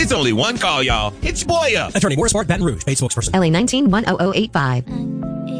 It's only one call, y'all. It's your boy up. Attorney Morris Mark, Baton Rouge, paid spokesperson. LA 19-10085.